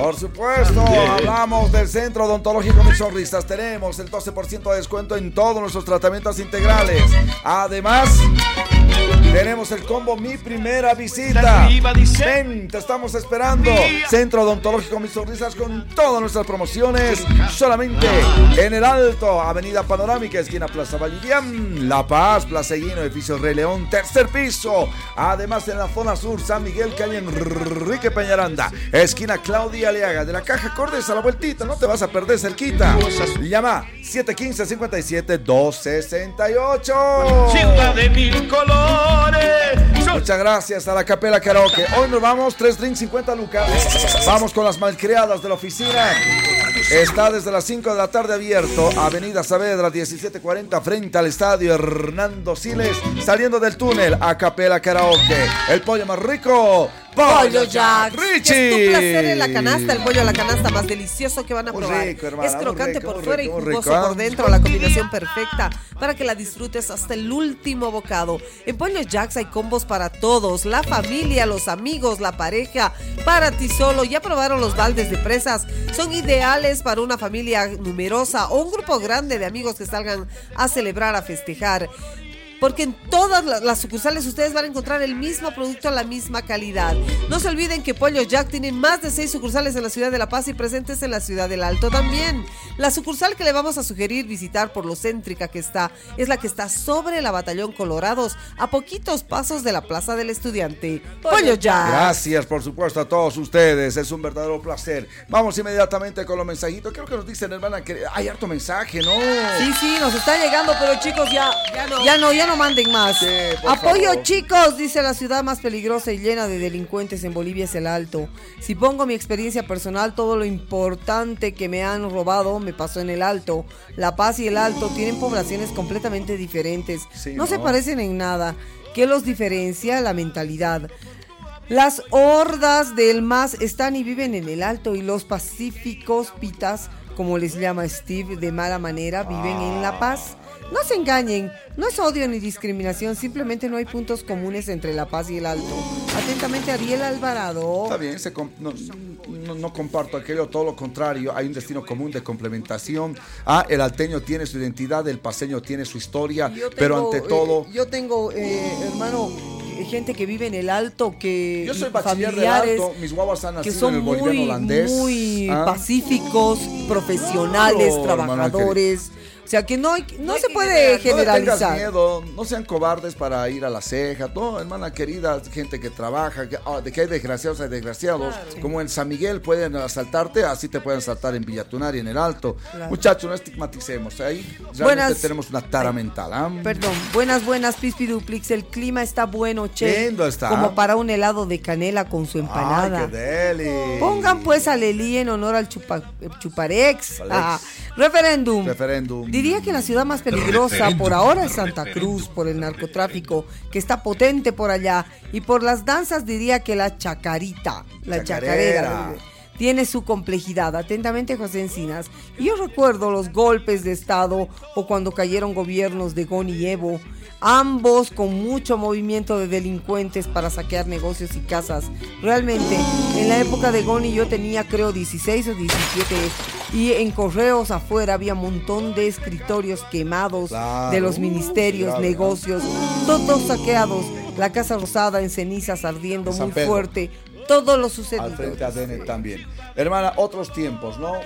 Por supuesto, hablamos del Centro Odontológico Mis Sonrisas. Tenemos el 12% de descuento en todos nuestros tratamientos integrales. Además, tenemos el combo Mi Primera Visita. Ven, te estamos esperando. Centro Odontológico Mis Sonrisas con todas nuestras promociones. Solamente en el Alto, Avenida Panorámica, esquina Plaza Vallivian, La Paz, Plaza Higuino, edificio Rey León, tercer piso. Además, en la zona sur, San Miguel, calle Enrique Peñaranda, esquina Claudia Aliaga, de la Caja Cordes a la vueltita. No te vas a perder, cerquita. Llama 715-57-268. Ciudad de mil colores. Muchas gracias a la Capela Karaoke. Hoy nos vamos, 3 drinks, 50 lucas. Vamos con las malcriadas de la oficina. Está desde las 5 de la tarde abierto. Avenida Saavedra 1740, frente al estadio Hernando Siles. Saliendo del túnel, a Capela Karaoke. El pollo más rico, Pollo Jack. Richie. Es tu placer en la canasta, el pollo a la canasta más delicioso que van a probar. Rico, hermana, es crocante rico, por fuera rico, y jugoso rico, por dentro, la combinación perfecta para que la disfrutes hasta el último bocado. En Pollo Jacks hay combos para todos, la familia, los amigos, la pareja, para ti solo. Ya probaron los baldes de presas, son ideales para una familia numerosa o un grupo grande de amigos que salgan a celebrar, a festejar. Porque en todas las sucursales ustedes van a encontrar el mismo producto a la misma calidad. No se olviden que Pollo Jack tiene más de 6 sucursales en la ciudad de La Paz y presentes en la ciudad del Alto también. La sucursal que le vamos a sugerir visitar por lo céntrica que está es la que está sobre la Batallón Colorados, a poquitos pasos de la Plaza del Estudiante. Pollo Jack. Gracias, por supuesto, a todos ustedes. Es un verdadero placer. Vamos inmediatamente con los mensajitos. Creo que nos dicen, hermana, que hay harto mensaje, ¿no? Sí, nos está llegando, pero chicos, ya no manden más. Sí, Apoyo, favor. chicos, dice: la ciudad más peligrosa y llena de delincuentes en Bolivia es el Alto. Si pongo mi experiencia personal, todo lo importante que me han robado me pasó en el Alto. La Paz y el Alto tienen poblaciones completamente diferentes. Sí, no se parecen en nada. ¿Qué los diferencia? La mentalidad. Las hordas del MAS están y viven en el Alto, y los pacíficos pitas, como les llama Steve de mala manera, viven en La Paz. No se engañen, no es odio ni discriminación, simplemente no hay puntos comunes entre La Paz y el Alto. Atentamente, Ariel Alvarado. Está bien, no comparto aquello, todo lo contrario. Hay un destino común de complementación. El alteño tiene su identidad, el paseño tiene su historia, pero ante todo... yo tengo, hermano, gente que vive en el Alto, que yo soy bachiller del familiares Alto, mis guaguas han que nacido son en el boliviano holandés. muy pacíficos, profesionales, Claro, trabajadores. O sea, que no se puede No le generalizar. tengas miedo, no sean cobardes para ir a la ceja. Todo, hermana querida, gente que trabaja, que hay desgraciados, hay desgraciados. Claro. Como en San Miguel pueden asaltarte, así te pueden asaltar en Villatunar y en el Alto. Claro. Muchachos, no estigmaticemos. Ahí realmente tenemos una tara mental. Perdón, buenas, Pispi Duplix. El clima está bueno, che. Lindo está. Como para un helado de canela con su empanada. Ay, qué deli. Pongan pues a Lelí en honor al Chuparex. Referéndum. Diría que la ciudad más peligrosa por ahora es Santa Cruz, por el narcotráfico, que está potente por allá. Y por las danzas diría que la chacarita, la chacarera, tiene su complejidad. Atentamente, José Encinas. Y yo recuerdo los golpes de estado o cuando cayeron gobiernos de Goni y Evo, ambos con mucho movimiento de delincuentes para saquear negocios y casas. Realmente, en la época de Goni yo tenía creo 16 o 17 y en correos afuera había un montón de escritorios quemados, claro, de los ministerios, claro, negocios, todos saqueados. La Casa Rosada en cenizas ardiendo muy fuerte. Todo lo sucedido. Al frente a DN también. Hermana, otros tiempos, ¿no?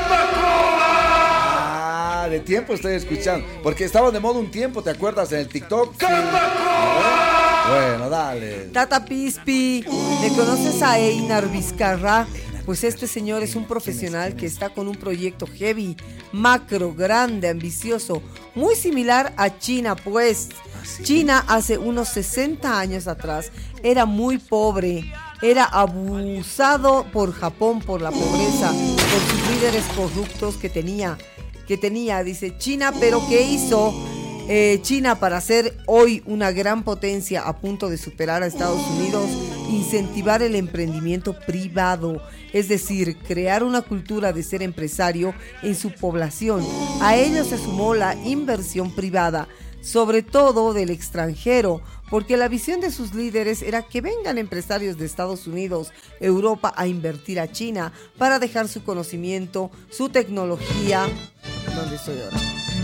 De tiempo estoy escuchando. Porque estaba de moda un tiempo, ¿te acuerdas? En el TikTok. Sí. Bueno, dale. Tata Pispi, ¿le conoces a Einar Vizcarra? Pues este señor es un profesional que está con un proyecto heavy, macro, grande, ambicioso, muy similar a China, pues. China hace unos 60 años atrás era muy pobre, era abusado por Japón por la pobreza, por sus líderes corruptos que tenía, dice China, pero ¿qué hizo China para ser hoy una gran potencia a punto de superar a Estados Unidos? Incentivar el emprendimiento privado, es decir, crear una cultura de ser empresario en su población. A ello se sumó la inversión privada. sobre todo del extranjero, porque la visión de sus líderes era que vengan empresarios de Estados Unidos, Europa a invertir a China para dejar su conocimiento, su tecnología. ¿Dónde estoy ahora?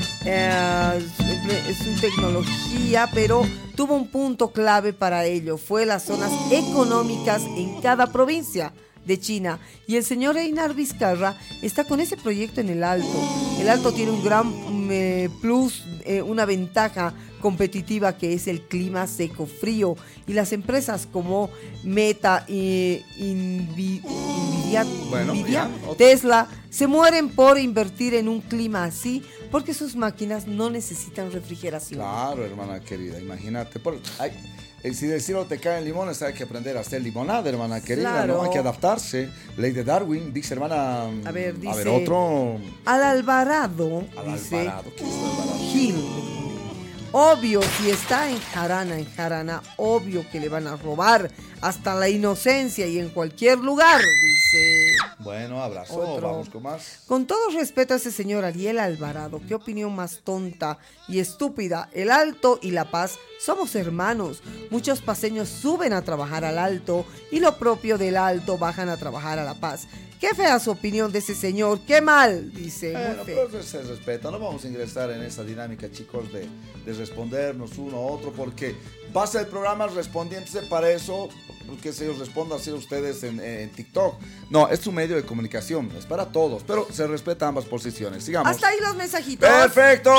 Su tecnología, pero tuvo un punto clave para ello, fue las zonas económicas en cada provincia de China, y el señor Einar Vizcarra está con ese proyecto en el Alto. El Alto tiene un gran plus, una ventaja competitiva, que es el clima seco frío, y las empresas como Meta y Nvidia, Tesla se mueren por invertir en un clima así, porque sus máquinas no necesitan refrigeración. Claro, hermana querida, imagínate. Si del cielo te caen limones, hay que aprender a hacer limonada, hermana querida, claro. ¿No? Hay que adaptarse. Ley de Darwin, dice, hermana. A ver, otro. Al Alvarado. ¿Qué es el Alvarado? Gil. Obvio, si está en Jarana, obvio que le van a robar hasta la inocencia y en cualquier lugar, dice. Bueno, abrazo, vamos con más. Con todo respeto a ese señor Ariel Alvarado, qué opinión más tonta y estúpida. El Alto y La Paz somos hermanos. Muchos paseños suben a trabajar al Alto y lo propio del Alto bajan a trabajar a La Paz. Qué fea su opinión de ese señor, qué mal, dice. Pero se respeta, no vamos a ingresar en esa dinámica, chicos, de respondernos uno a otro, porque pasa el programa respondiéndose para eso, que se os responda así a ustedes en TikTok. No, es un medio de comunicación, es para todos, pero se respeta ambas posiciones. Sigamos. Hasta ahí los mensajitos. ¡Perfecto!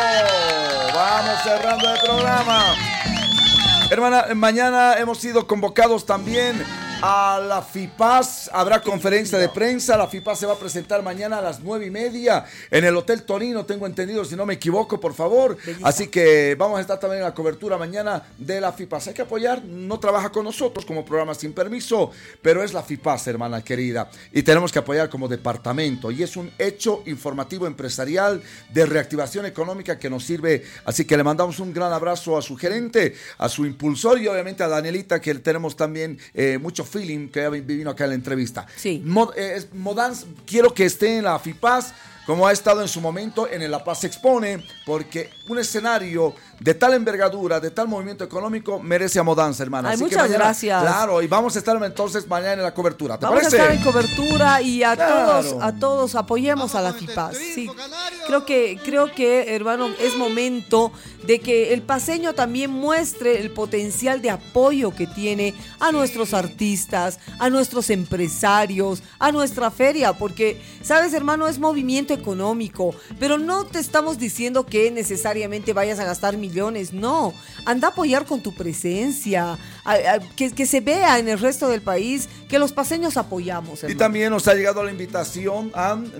Vamos cerrando el programa. Hermana, mañana hemos sido convocados también a la FIPAS. Habrá conferencia de prensa. La FIPAS se va a presentar mañana a las 9:30 en el Hotel Torino, tengo entendido, si no me equivoco, por favor. Belleza. Así que vamos a estar también en la cobertura mañana de la FIPAS. Hay que apoyar, no trabaja con nosotros como programa sin permiso, pero es la FIPAS, hermana querida, y tenemos que apoyar como departamento, y es un hecho informativo empresarial de reactivación económica que nos sirve. Así que le mandamos un gran abrazo a su gerente, a su impulsor, y obviamente a Danielita, que tenemos también mucho feeling, que vino acá en la entrevista. Sí. Modans, quiero que esté en la FIPAS, como ha estado en su momento en el La Paz Expone, porque un escenario de tal envergadura, de tal movimiento económico, merece a Modans, hermana. Ay, así muchas que mañana, gracias. Claro, y vamos a estar entonces mañana en la cobertura. ¿Te vamos parece? Vamos a estar en cobertura y a todos apoyemos a la FIPAS. Sí. Creo que, hermano, es momento de que el paseño también muestre el potencial de apoyo que tiene a nuestros artistas, a nuestros empresarios, a nuestra feria, porque, sabes, hermano, es movimiento económico, pero no te estamos diciendo que necesariamente vayas a gastar millones, no, anda a apoyar con tu presencia, que se vea en el resto del país que los paseños apoyamos, hermano. Y también nos ha llegado la invitación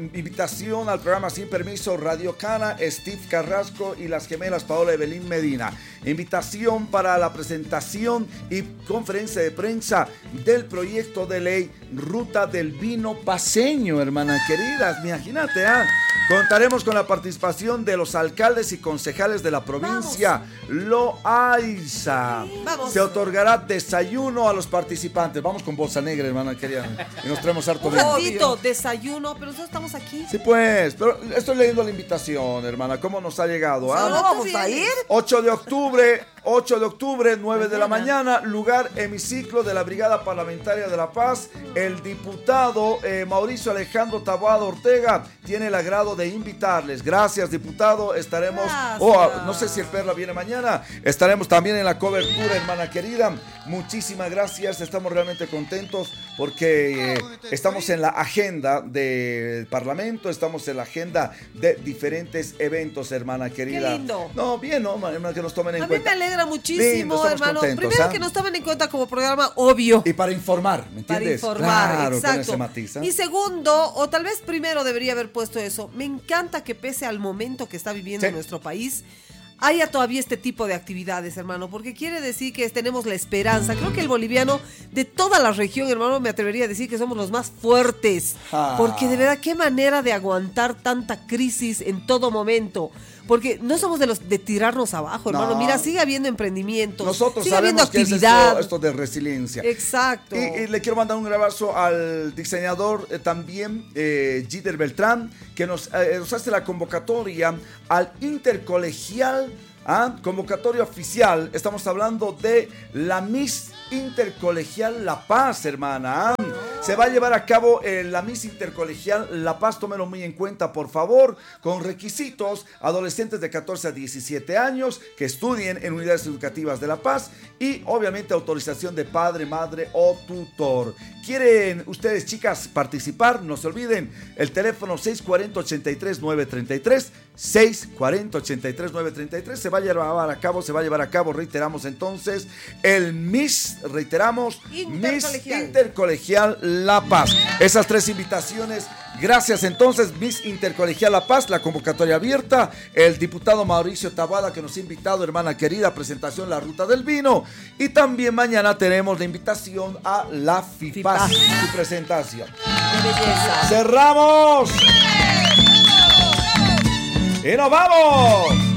al programa Sin Permiso Radio Cana, Steve Carrasco y las gemelas Paola Evelyn Medina. Invitación para la presentación y conferencia de prensa del proyecto de ley Ruta del Vino Paceño, hermana queridas. Imagínate, contaremos con la participación de los alcaldes y concejales de la provincia Loaiza. Vamos. Se otorgará desayuno a los participantes. Vamos con bolsa negra, hermana querida. Y nos traemos harto vino. Un ratito, desayuno, pero nosotros estamos aquí. Sí, pues, pero estoy leyendo la invitación, hermana. ¿Cómo nos ha llegado? ¿No vamos a ir? 8 de octubre, 9 de la mañana, lugar hemiciclo de la Brigada Parlamentaria de La Paz. El diputado Mauricio Alejandro Taboada Ortega tiene el agrado de invitarles. Gracias, diputado. Estaremos, no sé si el Perla viene mañana, estaremos también en la cobertura, hermana querida. Muchísimas gracias, estamos realmente contentos porque estamos en la agenda del Parlamento, estamos en la agenda de diferentes eventos, hermana querida. Qué lindo. No, bien, ¿no? Hermana, que nos tomen en cuenta. A mí me alegra muchísimo, lindo, hermano. Contentos, Primero que nos tomen en cuenta como programa obvio. Y para informar, ¿me entiendes? Para informar, claro, exacto. con ese matiz, Y segundo, o tal vez primero debería haber puesto eso, me encanta que pese al momento que está viviendo nuestro país, haya todavía este tipo de actividades, hermano, porque quiere decir que tenemos la esperanza. Creo que el boliviano de toda la región, hermano, me atrevería a decir que somos los más fuertes, porque de verdad, qué manera de aguantar tanta crisis en todo momento. Porque no somos de los de tirarnos abajo, hermano. No. Mira, sigue habiendo emprendimientos. Nosotros sigue sabemos habiendo que actividad. Es esto de resiliencia. Exacto. Y le quiero mandar un abrazo al diseñador también, Gider Beltrán, que nos hace la convocatoria al intercolegial Convocatoria oficial. Estamos hablando de la Miss Intercolegial La Paz, hermana. Se va a llevar a cabo la Miss Intercolegial La Paz, tómenlo muy en cuenta, por favor, con requisitos: adolescentes de 14 a 17 años que estudien en unidades educativas de La Paz y obviamente autorización de padre, madre o tutor. ¿Quieren ustedes, chicas, participar? No se olviden, el teléfono 640-83-933, 640-83-933, se va a llevar a cabo, reiteramos entonces, el Miss Intercolegial La Paz. Esas 3 invitaciones, gracias entonces, Miss Intercolegial La Paz, la convocatoria abierta, el diputado Mauricio Taboada que nos ha invitado, hermana querida, presentación La Ruta del Vino, y también mañana tenemos la invitación a la FIPAS, su presentación. ¡Cerramos! ¡Y nos vamos!